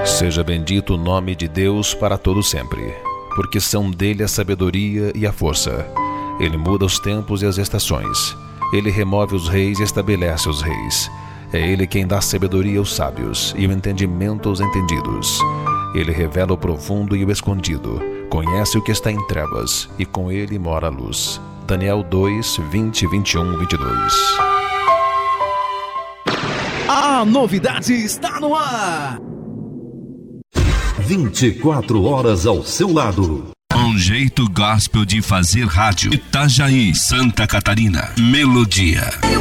Seja bendito o nome de Deus para todo sempre, porque são dele a sabedoria e a força. Ele muda os tempos e as estações. Ele remove os reis e estabelece os reis. É ele quem dá sabedoria aos sábios e o entendimento aos entendidos. Ele revela o profundo e o escondido, conhece o que está em trevas, e com ele mora a luz. Daniel 2, 20, 21, 22. A novidade está no ar! 24 horas ao seu lado. Um jeito gospel de fazer rádio. Itajaí, Santa Catarina. Melodia.